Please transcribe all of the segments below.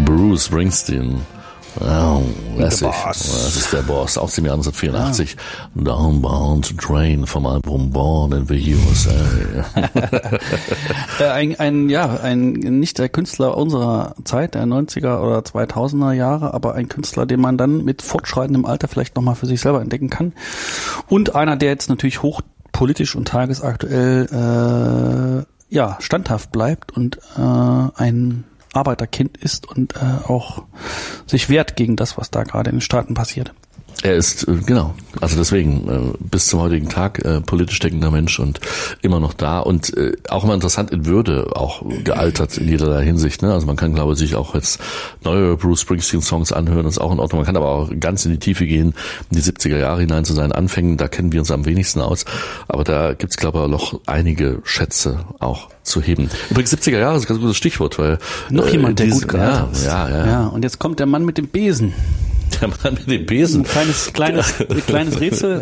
Bruce Springsteen. Oh, lässig. Das ist der Boss aus dem Jahr 1984. Ja. Downbound Train vom Album Born in the USA. ein nicht der Künstler unserer Zeit, der 90er oder 2000er Jahre, aber ein Künstler, den man dann mit fortschreitendem Alter vielleicht nochmal für sich selber entdecken kann. Und einer, der jetzt natürlich hochpolitisch und tagesaktuell standhaft bleibt und ein Arbeiterkind ist und auch sich wehrt gegen das, was da gerade in den Staaten passiert. Er ist, also deswegen bis zum heutigen Tag politisch denkender Mensch und immer noch da und auch immer interessant in Würde, auch gealtert in jederlei Hinsicht. Ne? Also man kann, glaube ich, sich auch jetzt neue Bruce Springsteen-Songs anhören, das ist auch in Ordnung. Man kann aber auch ganz in die Tiefe gehen, in die 70er Jahre hinein zu seinen Anfängen, da kennen wir uns am wenigsten aus. Aber da gibt's, glaube ich, noch einige Schätze auch zu heben. Übrigens 70er Jahre ist ein ganz gutes Stichwort, weil noch jemand, der gut gealtert ist. Ja. Und jetzt kommt der Mann mit dem Besen. Der Mann mit dem Besen. Ein kleines Rätsel,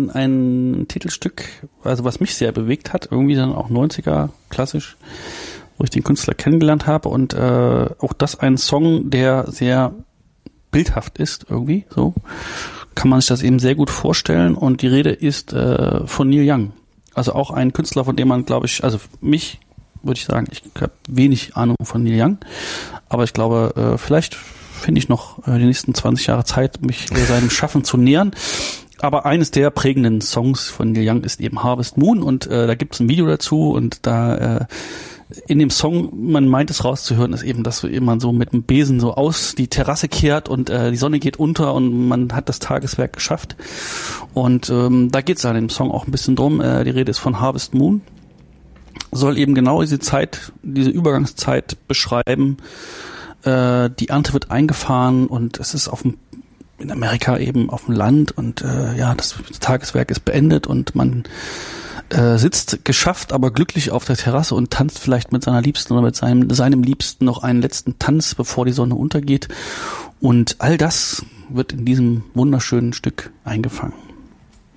ein Titelstück, also was mich sehr bewegt hat, irgendwie dann auch 90er, klassisch, wo ich den Künstler kennengelernt habe und auch das ein Song, der sehr bildhaft ist irgendwie, so kann man sich das eben sehr gut vorstellen und die Rede ist von Neil Young. Also auch ein Künstler, von dem man, glaube ich, also mich würde ich sagen, ich habe wenig Ahnung von Neil Young, aber ich glaube, vielleicht finde ich noch die nächsten 20 Jahre Zeit, mich seinem Schaffen zu nähern. Aber eines der prägenden Songs von Neil Young ist eben Harvest Moon und da gibt es ein Video dazu und da in dem Song, man meint es rauszuhören, ist eben, dass man so mit dem Besen so aus die Terrasse kehrt und die Sonne geht unter und man hat das Tageswerk geschafft. Und da geht es dann im Song auch ein bisschen drum. Die Rede ist von Harvest Moon. Soll eben genau diese Zeit, diese Übergangszeit beschreiben. Die Ernte wird eingefahren und es ist in Amerika eben auf dem Land und das Tageswerk ist beendet und man sitzt geschafft, aber glücklich auf der Terrasse und tanzt vielleicht mit seiner Liebsten oder mit seinem Liebsten noch einen letzten Tanz, bevor die Sonne untergeht. Und all das wird in diesem wunderschönen Stück eingefangen.